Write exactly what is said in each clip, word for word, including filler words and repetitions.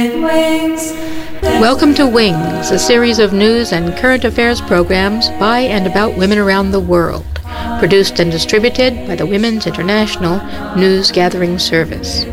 Welcome to Wings, a series of news and current affairs programs by and about women around the world, produced and distributed by the Women's International News Gathering Service.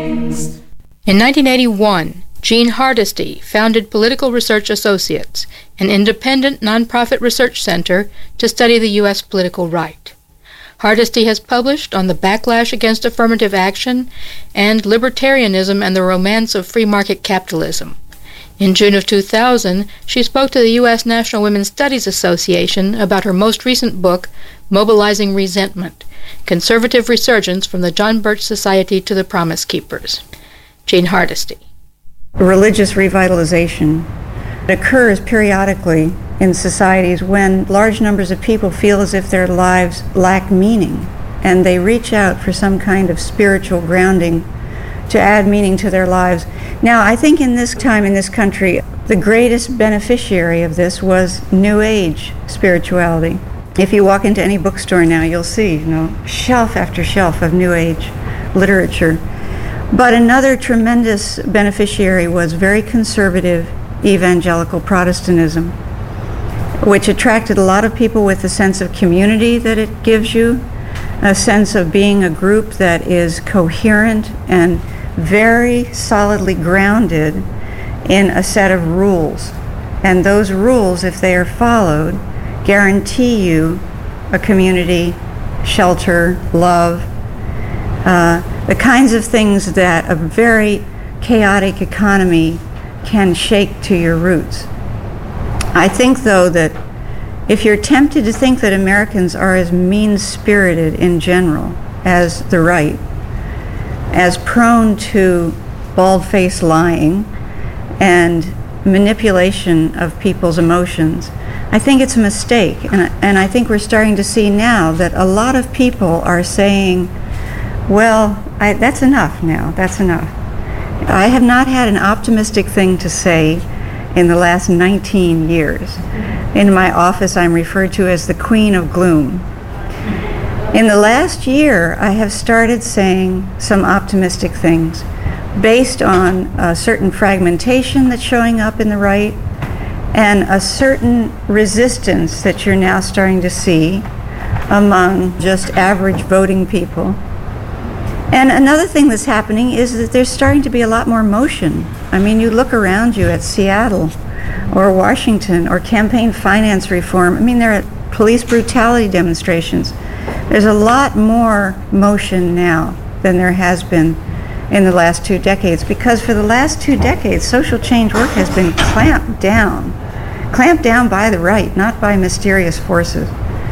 In nineteen eighty-one, Jean Hardesty founded Political Research Associates, an independent nonprofit research center to study the U S political right. Hardesty has published on the backlash against affirmative action and libertarianism and the romance of free market capitalism. In June of two thousand, she spoke to the U S National Women's Studies Association about her most recent book, Mobilizing Resentment, Conservative Resurgence from the John Birch Society to the Promise Keepers. Jean Hardesty. Religious revitalization occurs periodically in societies when large numbers of people feel as if their lives lack meaning, and they reach out for some kind of spiritual grounding to add meaning to their lives. Now, I think in this time in this country, the greatest beneficiary of this was New Age spirituality. If you walk into any bookstore now, you'll see, you know, shelf after shelf of New Age literature. But another tremendous beneficiary was very conservative evangelical Protestantism, which attracted a lot of people with the sense of community that it gives you, a sense of being a group that is coherent and very solidly grounded in a set of rules. And those rules, if they are followed, guarantee you a community, shelter, love, uh, the kinds of things that a very chaotic economy can shake to your roots. I think, though, that if you're tempted to think that Americans are as mean-spirited in general as the right, as prone to bald-faced lying and manipulation of people's emotions, I think it's a mistake. And I, and I think we're starting to see now that a lot of people are saying, well, I, that's enough now, that's enough. I have not had an optimistic thing to say in the last nineteen years. In my office, I'm referred to as the Queen of Gloom. In the last year, I have started saying some optimistic things based on a certain fragmentation that's showing up in the right and a certain resistance that you're now starting to see among just average voting people. And another thing that's happening is that there's starting to be a lot more motion. I mean, you look around you at Seattle or Washington or campaign finance reform. I mean, there are police brutality demonstrations. There's a lot more motion now than there has been in the last two decades, because for the last two decades, social change work has been clamped down. Clamped down by the right, not by mysterious forces.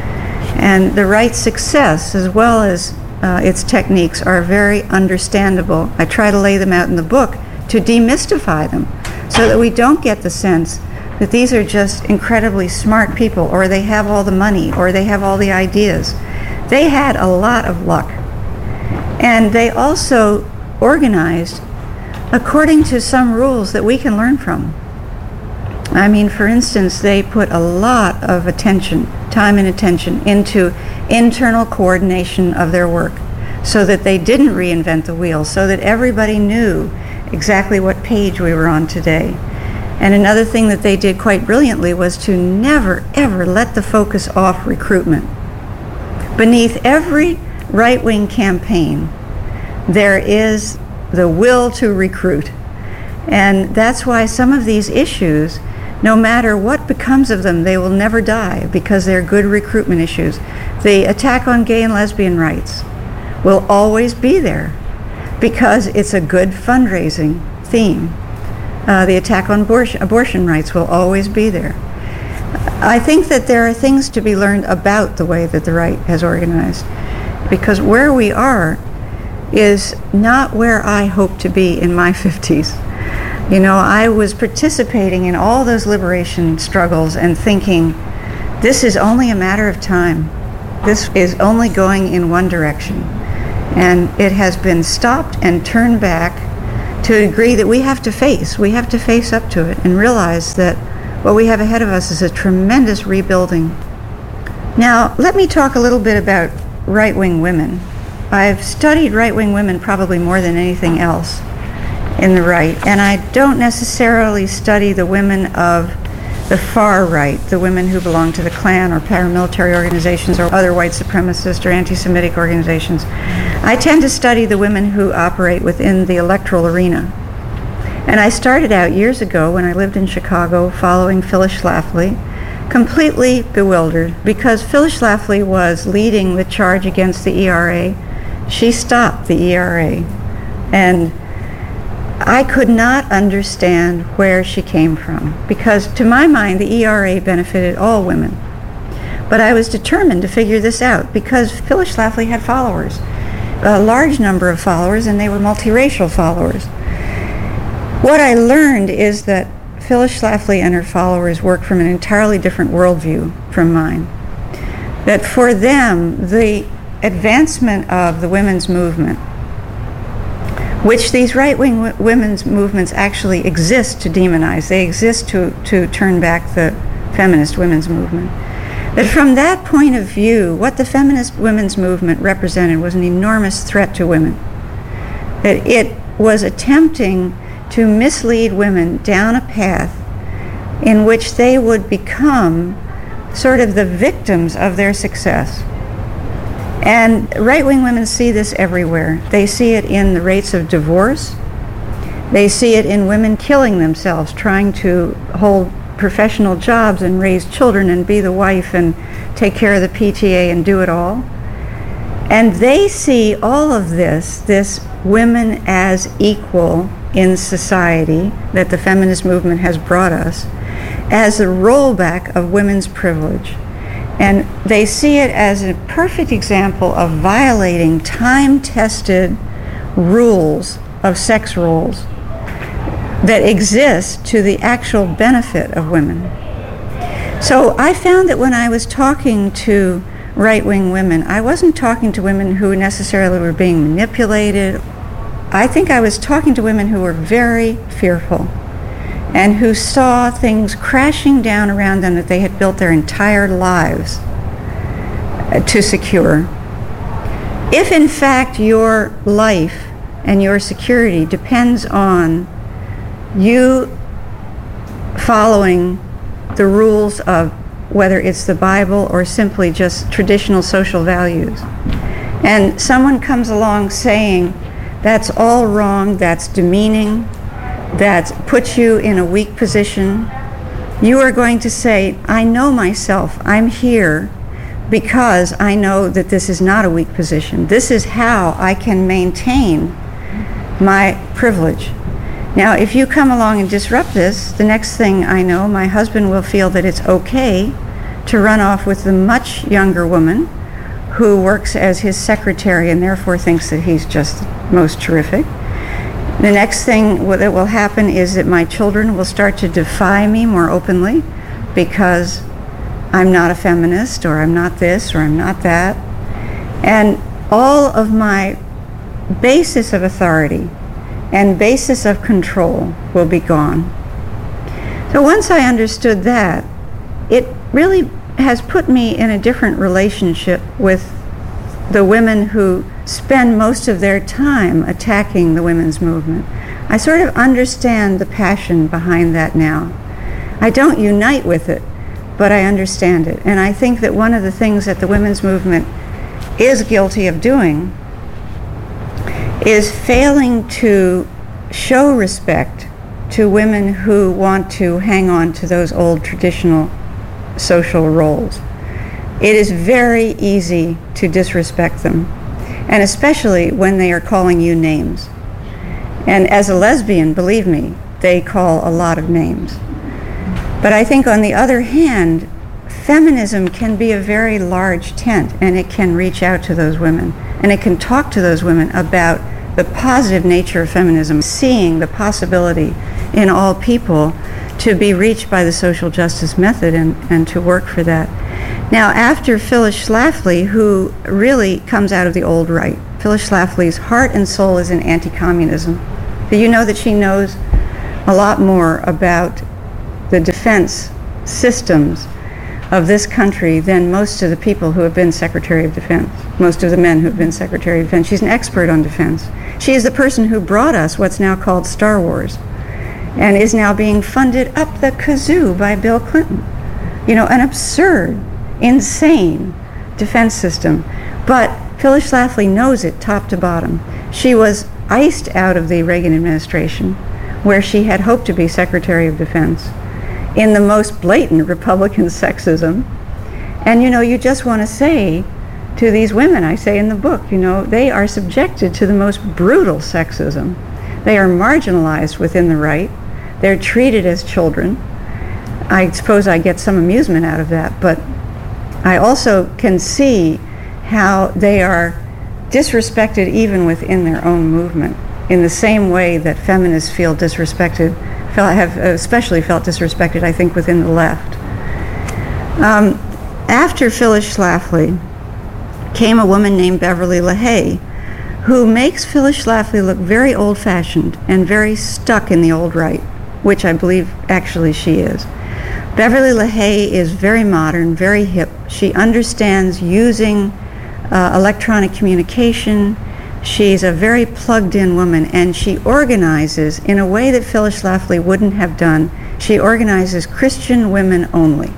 And the right's success, as well as Uh, its techniques, are very understandable. I try to lay them out in the book to demystify them so that we don't get the sense that these are just incredibly smart people, or they have all the money, or they have all the ideas. They had a lot of luck. And they also organized according to some rules that we can learn from. I mean, for instance, they put a lot of attention, time and attention, into internal coordination of their work so that they didn't reinvent the wheel, so that everybody knew exactly what page we were on today. And another thing that they did quite brilliantly was to never, ever let the focus off recruitment. Beneath every right-wing campaign, there is the will to recruit. And that's why some of these issues, no matter what becomes of them, they will never die because they're good recruitment issues. The attack on gay and lesbian rights will always be there because it's a good fundraising theme. Uh, the attack on abortion, abortion rights will always be there. I think that there are things to be learned about the way that the right has organized, because where we are is not where I hope to be in my fifties. You know, I was participating in all those liberation struggles and thinking, this is only a matter of time. This is only going in one direction. And it has been stopped and turned back to a degree that we have to face. We have to face up to it and realize that what we have ahead of us is a tremendous rebuilding. Now, let me talk a little bit about right-wing women. I've studied right-wing women probably more than anything else. in the right, and I don't necessarily study the women of the far right, the women who belong to the Klan or paramilitary organizations or other white supremacist or anti-Semitic organizations. I tend to study the women who operate within the electoral arena. And I started out years ago when I lived in Chicago following Phyllis Schlafly, completely bewildered because Phyllis Schlafly was leading the charge against the E R A. She stopped the E R A. And I could not understand where she came from because to my mind the E R A benefited all women. But I was determined to figure this out because Phyllis Schlafly had followers, a large number of followers, and they were multiracial followers. What I learned is that Phyllis Schlafly and her followers work from an entirely different worldview from mine. That for them, the advancement of the women's movement, which these right-wing w- women's movements actually exist to demonize. They exist to, to turn back the feminist women's movement. That from that point of view, what the feminist women's movement represented was an enormous threat to women. That it was attempting to mislead women down a path in which they would become sort of the victims of their success. And right-wing women see this everywhere. They see it in the rates of divorce. They see it in women killing themselves, trying to hold professional jobs and raise children and be the wife and take care of the P T A and do it all. And they see all of this, this women as equal in society that the feminist movement has brought us, as a rollback of women's privilege. And they see it as a perfect example of violating time-tested rules of sex roles that exist to the actual benefit of women. So I found that when I was talking to right-wing women, I wasn't talking to women who necessarily were being manipulated. I think I was talking to women who were very fearful and who saw things crashing down around them that they had built their entire lives to secure. If in fact your life and your security depends on you following the rules of whether it's the Bible or simply just traditional social values, and someone comes along saying that's all wrong, that's demeaning, that puts you in a weak position, you are going to say, I know myself, I'm here because I know that this is not a weak position. This is how I can maintain my privilege. Now, if you come along and disrupt this, the next thing I know, my husband will feel that it's okay to run off with the much younger woman who works as his secretary and therefore thinks that he's just most terrific. The next thing that will happen is that my children will start to defy me more openly because I'm not a feminist, or I'm not this, or I'm not that. And all of my basis of authority and basis of control will be gone. So once I understood that, it really has put me in a different relationship with the women who spend most of their time attacking the women's movement. I sort of understand the passion behind that now. I don't unite with it, but I understand it. And I think that one of the things that the women's movement is guilty of doing is failing to show respect to women who want to hang on to those old traditional social roles. It is very easy to disrespect them, and especially when they are calling you names. And as a lesbian, believe me, they call a lot of names. But I think on the other hand, feminism can be a very large tent, and it can reach out to those women, and it can talk to those women about the positive nature of feminism, seeing the possibility in all people to be reached by the social justice method and, and to work for that. Now, after Phyllis Schlafly, who really comes out of the old right, Phyllis Schlafly's heart and soul is in anti-communism. You know that she knows a lot more about the defense systems of this country than most of the people who have been Secretary of Defense, most of the men who have been Secretary of Defense. She's an expert on defense. She is the person who brought us what's now called Star Wars and is now being funded up the kazoo by Bill Clinton. You know, an absurd, insane defense system. But Phyllis Schlafly knows it top to bottom. She was iced out of the Reagan administration, where she had hoped to be Secretary of Defense, in the most blatant Republican sexism. And, you know, you just want to say to these women, I say in the book, you know, they are subjected to the most brutal sexism. They are marginalized within the right. They're treated as children. I suppose I get some amusement out of that, but I also can see how they are disrespected even within their own movement, in the same way that feminists feel disrespected, felt, have especially felt disrespected, I think, within the left. Um, after Phyllis Schlafly came a woman named Beverly LaHaye, who makes Phyllis Schlafly look very old-fashioned and very stuck in the old right, which I believe actually she is. Beverly LaHaye is very modern, very hip. She understands using uh, electronic communication. She's a very plugged-in woman, and she organizes in a way that Phyllis Schlafly wouldn't have done. She organizes Christian women only.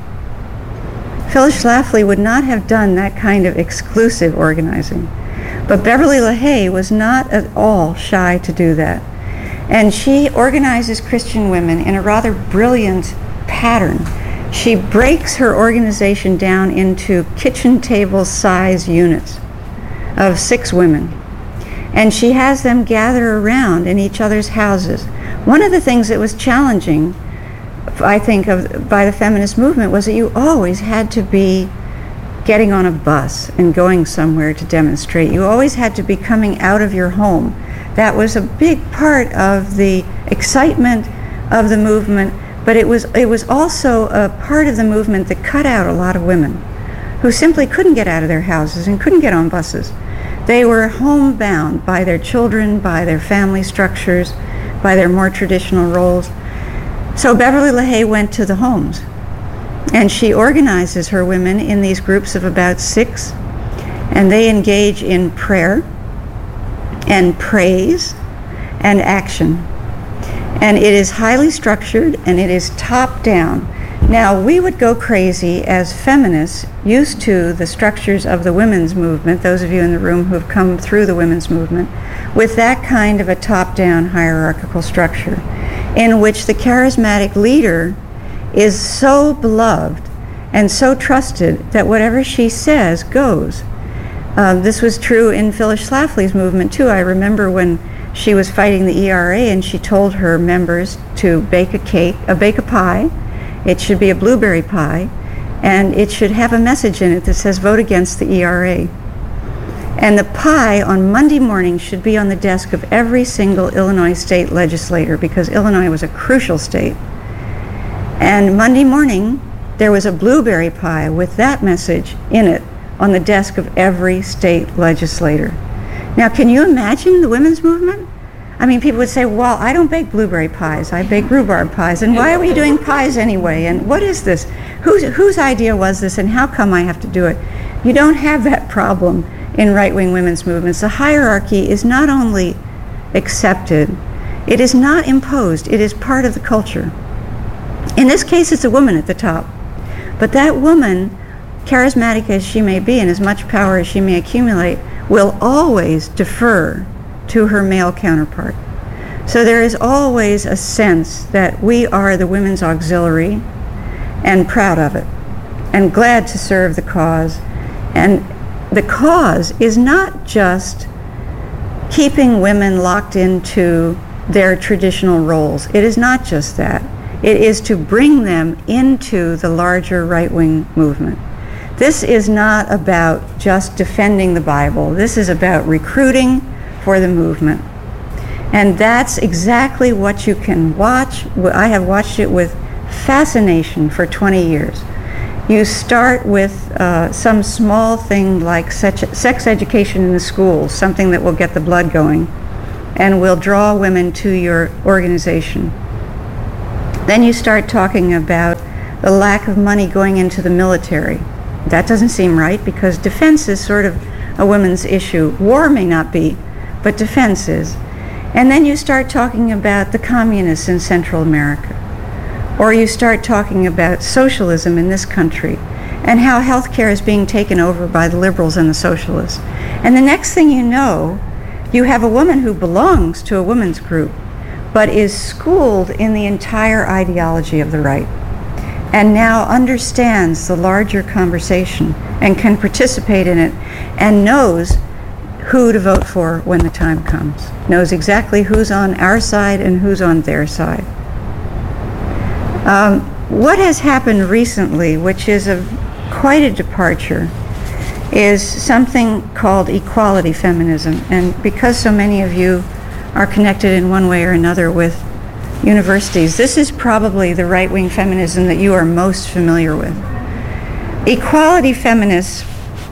Phyllis Schlafly would not have done that kind of exclusive organizing. But Beverly LaHaye was not at all shy to do that. And she organizes Christian women in a rather brilliant pattern. She breaks her organization down into kitchen table size units of six women. And she has them gather around in each other's houses. One of the things that was challenging, I think, of, by the feminist movement was that you always had to be getting on a bus and going somewhere to demonstrate. You always had to be coming out of your home. That was a big part of the excitement of the movement, but it was it was also a part of the movement that cut out a lot of women who simply couldn't get out of their houses and couldn't get on buses. They were homebound by their children, by their family structures, by their more traditional roles. So Beverly LaHaye went to the homes, and she organizes her women in these groups of about six, and they engage in prayer and praise and action. And it is highly structured, and it is top down. Now, we would go crazy as feminists used to the structures of the women's movement, those of you in the room who have come through the women's movement, with that kind of a top-down hierarchical structure in which the charismatic leader is so beloved and so trusted that whatever she says goes. Um, this was true in Phyllis Schlafly's movement, too. I remember when she was fighting the E R A and she told her members to bake a cake, uh, bake a pie. It should be a blueberry pie, and it should have a message in it that says, vote against the E R A. And the pie on Monday morning should be on the desk of every single Illinois state legislator, because Illinois was a crucial state. And Monday morning, there was a blueberry pie with that message in it on the desk of every state legislator. Now, can you imagine the women's movement? I mean, people would say, well, I don't bake blueberry pies, I bake rhubarb pies, and why are we doing pies anyway? And what is this? Whose, whose idea was this, and how come I have to do it? You don't have that problem in right-wing women's movements. The hierarchy is not only accepted, it is not imposed, it is part of the culture. In this case, it's a woman at the top. But that woman, charismatic as she may be and as much power as she may accumulate, will always defer to her male counterpart. So there is always a sense that we are the women's auxiliary and proud of it and glad to serve the cause. And the cause is not just keeping women locked into their traditional roles. It is not just that. It is to bring them into the larger right-wing movement. This is not about just defending the Bible. This is about recruiting for the movement. And that's exactly what you can watch. I have watched it with fascination for twenty years. You start with uh, some small thing like sex, sex education in the schools, something that will get the blood going and will draw women to your organization. Then you start talking about the lack of money going into the military. That doesn't seem right, because defense is sort of a women's issue. War may not be, but defense is. And then you start talking about the communists in Central America, or you start talking about socialism in this country, and how healthcare is being taken over by the liberals and the socialists. And the next thing you know, you have a woman who belongs to a women's group, but is schooled in the entire ideology of the right, and now understands the larger conversation and can participate in it, and knows who to vote for when the time comes, knows exactly who's on our side and who's on their side. Um, what has happened recently, which is a quite a departure, is something called equality feminism. And because so many of you are connected in one way or another with universities, this is probably the right-wing feminism that you are most familiar with. Equality feminists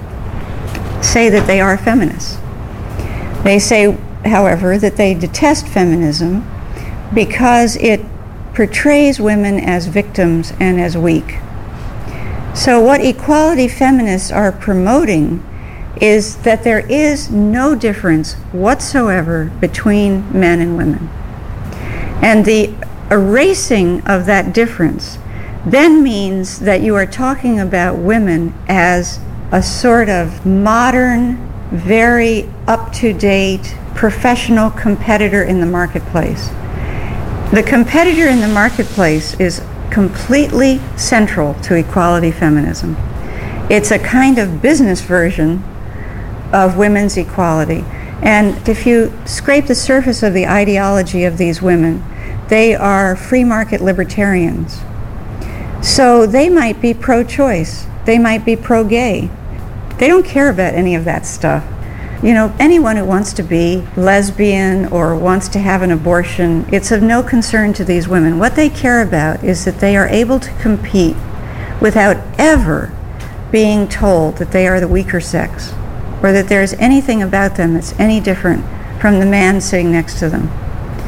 say that they are feminists. They say, however, that they detest feminism because it portrays women as victims and as weak. So what equality feminists are promoting is that there is no difference whatsoever between men and women. And the erasing of that difference then means that you are talking about women as a sort of modern, very up-to-date, professional competitor in the marketplace. The competitor in the marketplace is completely central to equality feminism. It's a kind of business version of women's equality. And if you scrape the surface of the ideology of these women, they are free market libertarians. So they might be pro-choice, they might be pro-gay. They don't care about any of that stuff. You know, anyone who wants to be lesbian or wants to have an abortion, it's of no concern to these women. What they care about is that they are able to compete without ever being told that they are the weaker sex, or that there's anything about them that's any different from the man sitting next to them.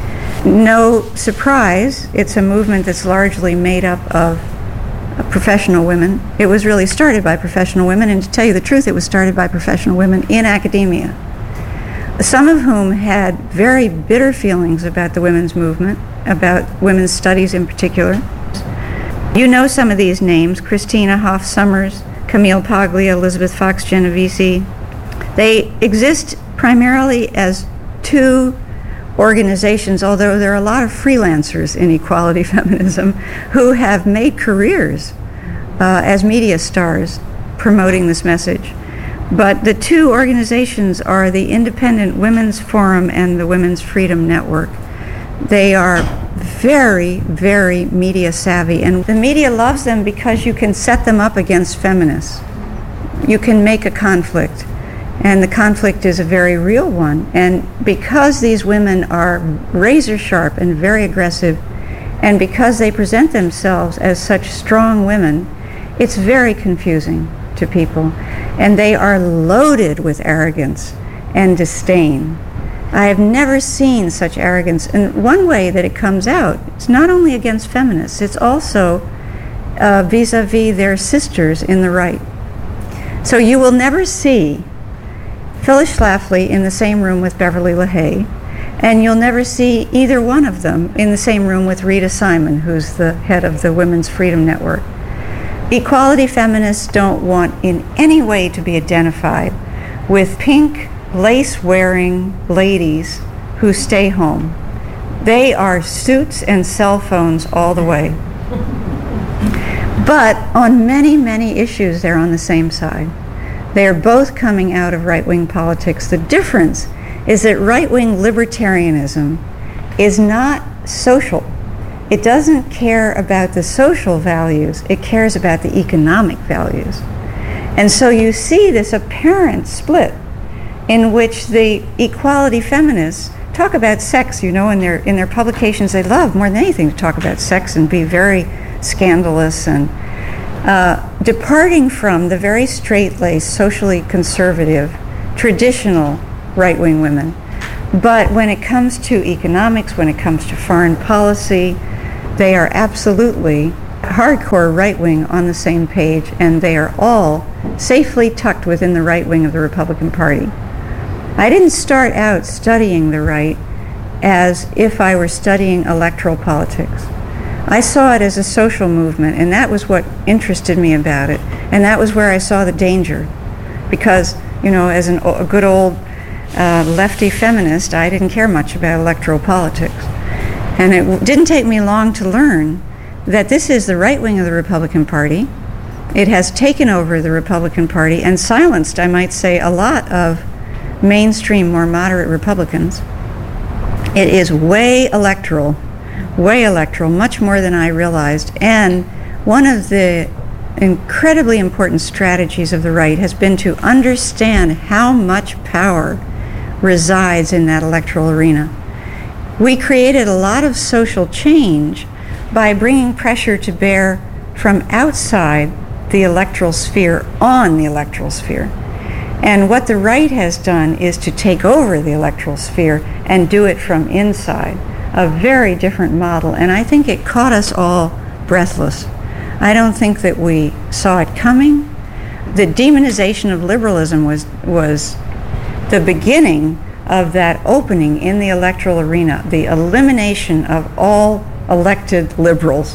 No surprise, it's a movement that's largely made up of professional women. It was really started by professional women, and to tell you the truth, it was started by professional women in academia, some of whom had very bitter feelings about the women's movement, about women's studies in particular. You know some of these names: Christina Hoff Sommers, Camille Paglia, Elizabeth Fox Genovese. They exist primarily as two organizations, although there are a lot of freelancers in equality feminism who have made careers uh, as media stars promoting this message. But the two organizations are the Independent Women's Forum and the Women's Freedom Network. They are very, very media savvy, and the media loves them because you can set them up against feminists. You can make a conflict. And the conflict is a very real one. And because these women are razor sharp and very aggressive, and because they present themselves as such strong women, it's very confusing to people. And they are loaded with arrogance and disdain. I have never seen such arrogance. And one way that it comes out, it's not only against feminists, it's also uh, vis-a-vis their sisters in the right. So you will never see Phyllis Schlafly in the same room with Beverly LaHaye, and you'll never see either one of them in the same room with Rita Simon, who's the head of the Women's Freedom Network. Equality feminists don't want in any way to be identified with pink, lace-wearing ladies who stay home. They are suits and cell phones all the way. But on many, many issues, they're on the same side. They are both coming out of right-wing politics. The difference is that right-wing libertarianism is not social. It doesn't care about the social values. It cares about the economic values. And so you see this apparent split in which the equality feminists talk about sex, you know, in their, in their publications. They love more than anything to talk about sex and be very scandalous and Uh, departing from the very straight-laced, socially conservative, traditional right-wing women. But when it comes to economics, when it comes to foreign policy, they are absolutely hardcore right-wing on the same page, and they are all safely tucked within the right wing of the Republican Party. I didn't start out studying the right as if I were studying electoral politics. I saw it as a social movement, and that was what interested me about it. And that was where I saw the danger. Because, you know, as an, a good old uh, lefty feminist, I didn't care much about electoral politics. And it w- didn't take me long to learn that this is the right wing of the Republican Party. It has taken over the Republican Party and silenced, I might say, a lot of mainstream, more moderate Republicans. It is way electoral, way electoral, much more than I realized. And one of the incredibly important strategies of the right has been to understand how much power resides in that electoral arena. We created a lot of social change by bringing pressure to bear from outside the electoral sphere on the electoral sphere. And what the right has done is to take over the electoral sphere and do it from inside, a very different model. And I think it caught us all breathless. I don't think that we saw it coming. The demonization of liberalism was, was the beginning of that opening in the electoral arena, the elimination of all elected liberals,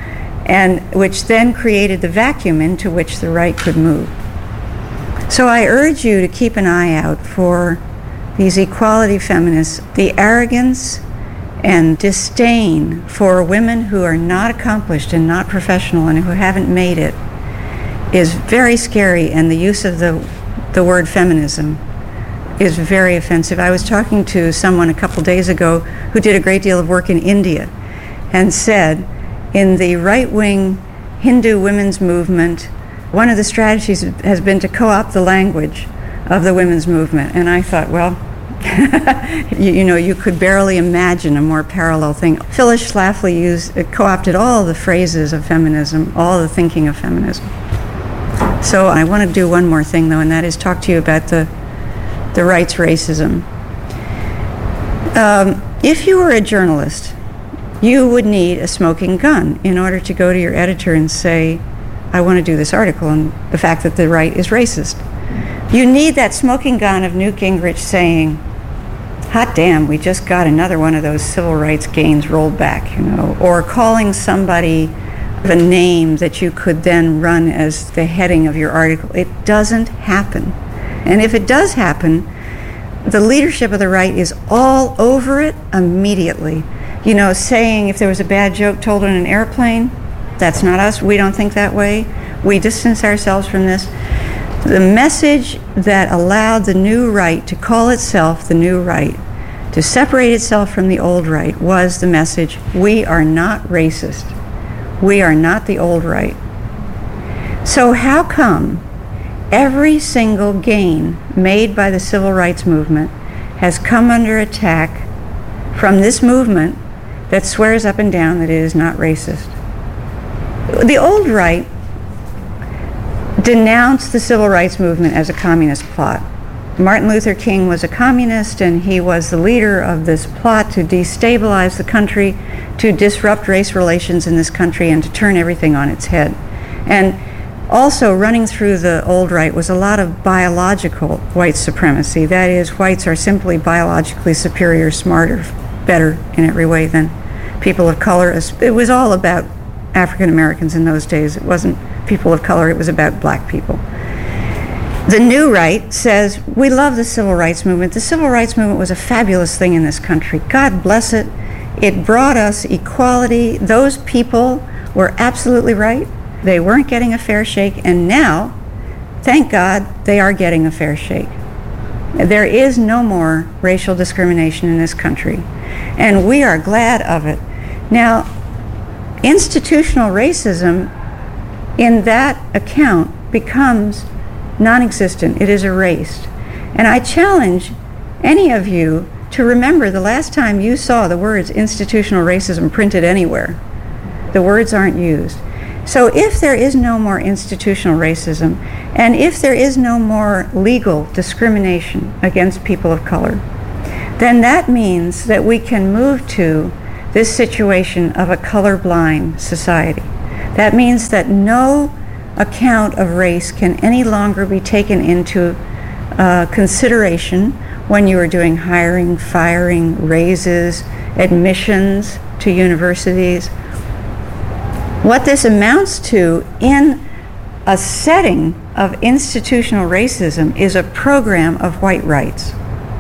and which then created the vacuum into which the right could move. So I urge you to keep an eye out for these equality feminists. The arrogance and disdain for women who are not accomplished and not professional and who haven't made it is very scary, and the use of the, the word feminism is very offensive. I was talking to someone a couple days ago who did a great deal of work in India and said, in the right-wing Hindu women's movement, one of the strategies has been to co-opt the language of the women's movement. And I thought, well, you, you know, you could barely imagine a more parallel thing. Phyllis Schlafly used, co-opted all the phrases of feminism, all the thinking of feminism. So I want to do one more thing, though, and that is talk to you about the, the right's racism. Um, if you were a journalist, you would need a smoking gun in order to go to your editor and say, I want to do this article on the fact that the right is racist. You need that smoking gun of Newt Gingrich saying, hot damn, we just got another one of those civil rights gains rolled back, you know, or calling somebody a name that you could then run as the heading of your article. It doesn't happen. And if it does happen, the leadership of the right is all over it immediately. You know, saying if there was a bad joke told on an airplane, that's not us. We don't think that way. We distance ourselves from this. The message that allowed the new right to call itself the new right, to separate itself from the old right, was the message, we are not racist. We are not the old right. So how come every single gain made by the civil rights movement has come under attack from this movement that swears up and down that it is not racist? The old right denounced the civil rights movement as a communist plot. Martin Luther King was a communist, and he was the leader of this plot to destabilize the country, to disrupt race relations in this country, and to turn everything on its head. And also running through the old right was a lot of biological white supremacy. That is, whites are simply biologically superior, smarter, better in every way than people of color. It was all about African Americans in those days. It wasn't people of color, it was about black people. The new right says, we love the civil rights movement. The civil rights movement was a fabulous thing in this country. God bless it. It brought us equality. Those people were absolutely right. They weren't getting a fair shake, and now, thank God, they are getting a fair shake. There is no more racial discrimination in this country, and we are glad of it. Now, institutional racism in that account becomes non-existent. It is erased. And I challenge any of you to remember the last time you saw the words institutional racism printed anywhere. The words aren't used. So if there is no more institutional racism, and if there is no more legal discrimination against people of color, then that means that we can move to this situation of a colorblind society. That means that no account of race can any longer be taken into uh, consideration when you were doing hiring, firing, raises, admissions to universities. What this amounts to in a setting of institutional racism is a program of white rights.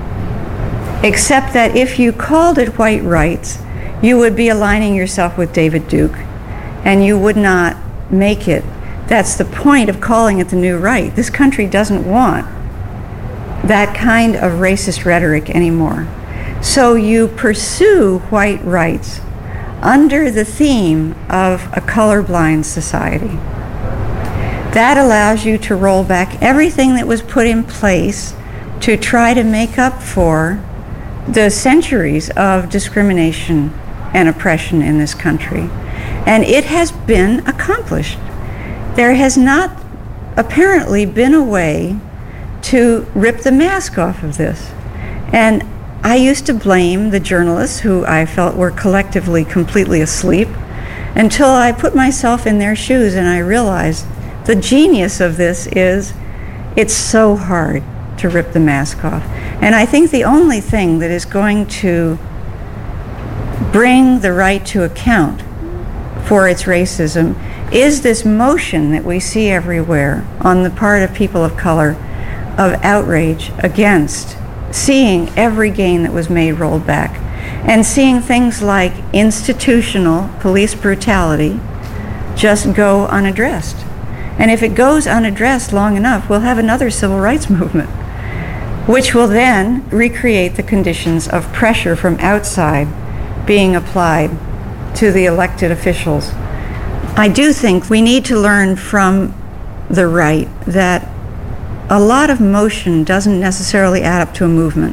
Except that if you called it white rights, you would be aligning yourself with David Duke, and you would not make it. That's the point of calling it the new right. This country doesn't want that kind of racist rhetoric anymore. So you pursue white rights under the theme of a colorblind society. That allows you to roll back everything that was put in place to try to make up for the centuries of discrimination and oppression in this country. And it has been accomplished. There has not apparently been a way to rip the mask off of this. And I used to blame the journalists who I felt were collectively completely asleep until I put myself in their shoes and I realized the genius of this is it's so hard to rip the mask off. And I think the only thing that is going to bring the right to account for its racism is this motion that we see everywhere on the part of people of color of outrage against seeing every gain that was made rolled back and seeing things like institutional police brutality just go unaddressed. And if it goes unaddressed long enough, we'll have another civil rights movement, which will then recreate the conditions of pressure from outside being applied to the elected officials. I do think we need to learn from the right that a lot of motion doesn't necessarily add up to a movement.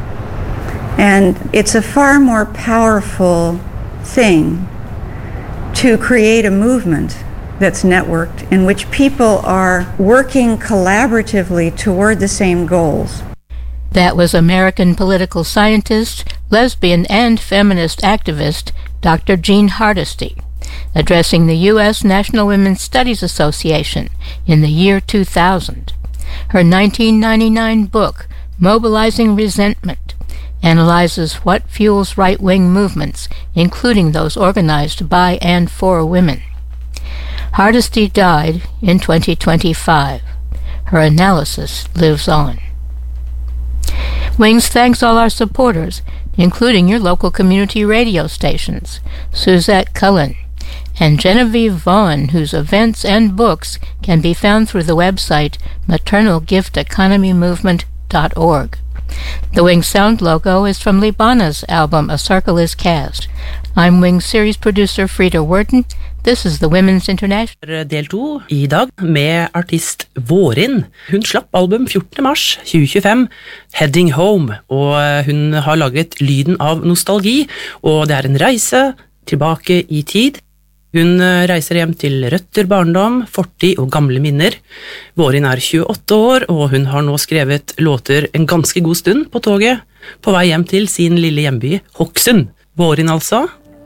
And it's a far more powerful thing to create a movement that's networked, in which people are working collaboratively toward the same goals. That was American political scientist, lesbian and feminist activist, Doctor Jean Hardesty, addressing the U S National Women's Studies Association in the year two thousand. Her nineteen ninety-nine book, Mobilizing Resentment, analyzes what fuels right-wing movements, including those organized by and for women. Hardesty died in twenty twenty-five. Her analysis lives on. Wings thanks all our supporters, including your local community radio stations, Suzette Cullen, and Genevieve Vaughn, whose events and books can be found through the website maternal gift economy movement dot org. The Wings sound logo is from Libana's album A Circle is Cast. I'm Wings series producer Frida Worden. This is the Women's International. Del to I dag med artist Vårin. Hun slapp album fjortende mars tjue tjuefem, Heading Home, og hun har laget lyden av nostalgi, og det er en reise tilbake I tid. Hun reiser hjem til røtter, barndom, fortid og gamle minner. Vårin er tjueåtte år, og hun har nå skrevet låter en ganske god stund på toget, på vei hjem til sin lille hjemby, Hokksund. Vårin altså.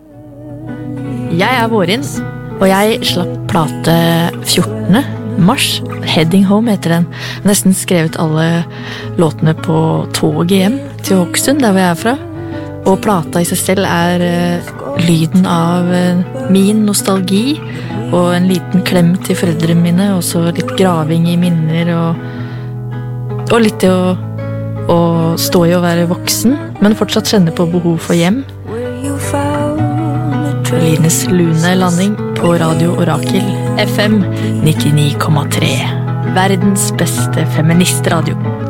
Jeg er Vårin, og jeg slapp plate fjortende mars. Heading Home heter den. Jeg har nesten skrevet alle låtene på toget hjem til Hokksund, der hvor jeg er fra. Og plata I seg selv er uh, lyden av uh, min nostalgi, og en liten klem til foreldrene mine, og så litt graving I minner, og, og litt til å, å stå I å være voksen, men fortsatt kjenne på behov for hjem. Lines lune landing på Radio Orakel, F M nittini komma tre. Verdens beste feministradio.